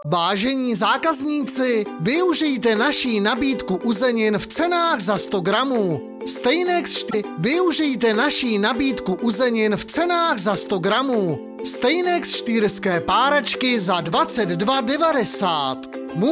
Vážení zákazníci, využijte naší nabídku uzenin v cenách za 100 gramů. Stejnex 4. Využijte naší nabídku uzenin v cenách za 100 gramů. Stejnex 4 párečky za 22,90.